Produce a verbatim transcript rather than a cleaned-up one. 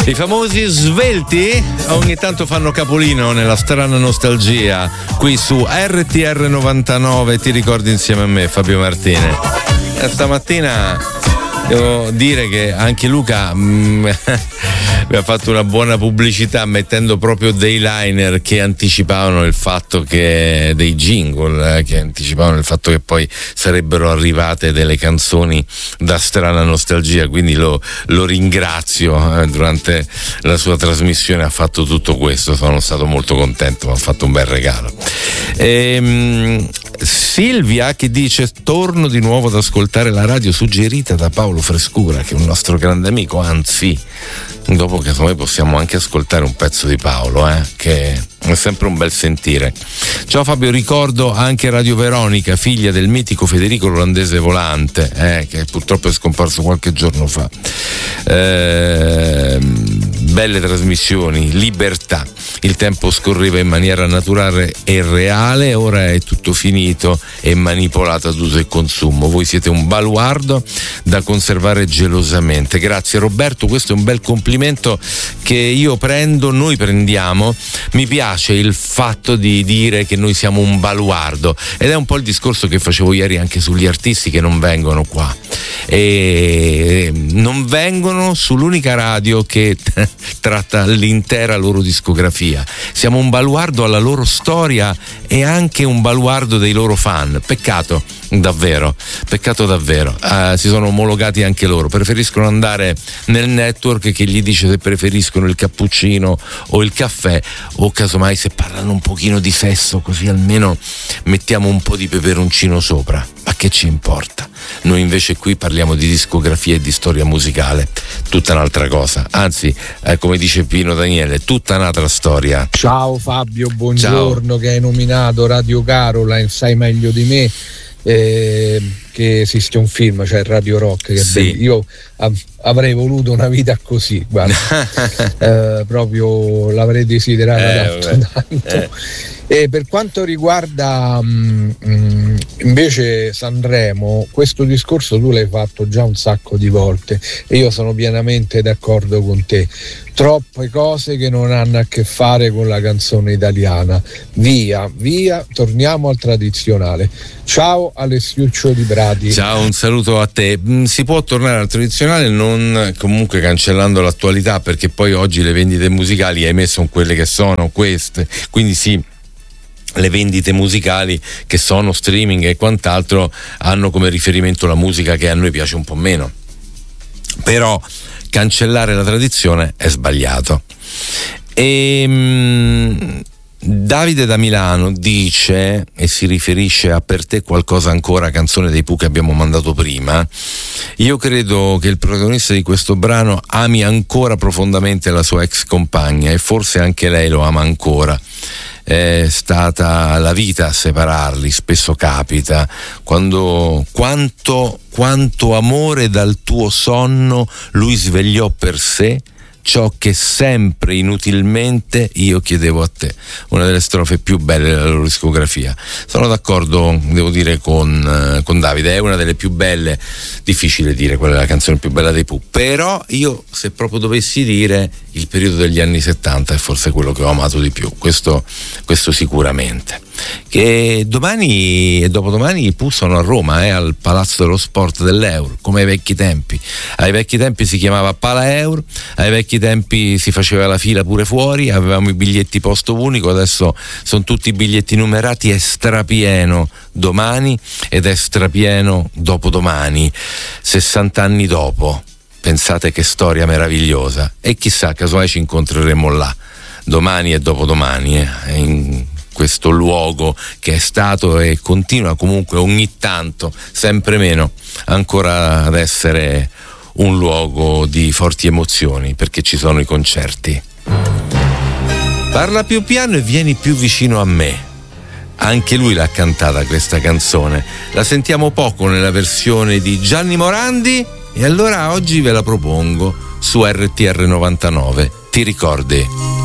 I famosi svelti ogni tanto fanno capolino nella strana nostalgia qui su R T R novantanove. Ti ricordi insieme a me, Fabio Martini? E stamattina devo dire che anche Luca mm, mi ha fatto una buona pubblicità mettendo proprio dei liner che anticipavano il fatto che dei jingle eh, che anticipavano il fatto che poi sarebbero arrivate delle canzoni da strana nostalgia, quindi lo, lo ringrazio eh, durante la sua trasmissione ha fatto tutto questo, sono stato molto contento, mi ha fatto un bel regalo. Ehm, Silvia che dice: torno di nuovo ad ascoltare la radio suggerita da Paolo Frescura, che è un nostro grande amico, anzi dopo che noi possiamo anche ascoltare un pezzo di Paolo, eh, che è sempre un bel sentire. Ciao Fabio, ricordo anche Radio Veronica, figlia del mitico Federico L'Olandese Volante, eh, che purtroppo è scomparso qualche giorno fa. Eh, belle trasmissioni, libertà, il tempo scorreva in maniera naturale e reale, ora è tutto finito e manipolato ad uso e consumo. Voi siete un baluardo da conservare gelosamente. Grazie Roberto, questo è un bel complimento che io prendo, noi prendiamo. Mi piace il fatto di dire che noi siamo un baluardo, ed è un po' il discorso che facevo ieri anche sugli artisti che non vengono qua, e non vengono sull'unica radio che tratta l'intera loro discografia. Siamo un baluardo alla loro storia e anche un baluardo dei loro fan. Peccato davvero, peccato davvero. Uh, si sono omologati anche loro, preferiscono andare nel network che gli dice se preferiscono il cappuccino o il caffè, o casomai se parlano un pochino di sesso, così almeno mettiamo un po' di peperoncino sopra. Ma che ci importa? Noi invece qui parliamo di discografia e di storia musicale, tutta un'altra cosa, anzi eh, come dice Pino Daniele, tutta un'altra storia. Ciao Fabio, buongiorno. Ciao. Che hai nominato Radio Caroline, sai meglio di me eh, che esiste un film, cioè Radio Rock, che sì. Bello. Io av- avrei voluto una vita così, guarda. eh, proprio l'avrei desiderata eh, tanto, tanto. Eh. E per quanto riguarda mh, invece Sanremo, questo discorso tu l'hai fatto già un sacco di volte e io sono pienamente d'accordo con te. Troppe cose che non hanno a che fare con la canzone italiana. Via, via, torniamo al tradizionale. Ciao Alessiuccio di Brati. Ciao, un saluto a te. Si può tornare al tradizionale, non comunque cancellando l'attualità, perché poi oggi le vendite musicali, ahimè, sono quelle che sono queste, quindi sì, le vendite musicali che sono streaming e quant'altro hanno come riferimento la musica che a noi piace un po' meno, però cancellare la tradizione è sbagliato. E mh, Davide da Milano dice, e si riferisce a Per te qualcosa ancora, canzone dei Pooh che abbiamo mandato prima: io credo che il protagonista di questo brano ami ancora profondamente la sua ex compagna e forse anche lei lo ama ancora. È stata la vita a separarli, spesso capita. Quando quanto, quanto amore dal tuo sonno lui svegliò per sé, ciò che sempre inutilmente io chiedevo a te. Una delle strofe più belle della loro discografia. Sono d'accordo, devo dire, con, con Davide, è una delle più belle. Difficile dire qual è la canzone più bella dei Pooh, però io, se proprio dovessi dire, il periodo degli anni settanta è forse quello che ho amato di più, questo, questo sicuramente. Che domani e dopodomani i Pooh sono a Roma, eh, al Palazzo dello Sport dell'Euro, come ai vecchi tempi. Ai vecchi tempi si chiamava Pala Euro, ai vecchi tempi si faceva la fila pure fuori, avevamo i biglietti posto unico, adesso sono tutti biglietti numerati, è strapieno domani ed è strapieno dopodomani, sessanta anni dopo. Pensate che storia meravigliosa, e chissà, casomai ci incontreremo là domani e dopodomani, eh, in questo luogo che è stato e continua comunque ogni tanto, sempre meno, ancora ad essere un luogo di forti emozioni, perché ci sono i concerti. Parla più piano e vieni più vicino a me. Anche lui l'ha cantata questa canzone, la sentiamo poco nella versione di Gianni Morandi, e allora oggi ve la propongo su R T R novantanove. Ti ricordi?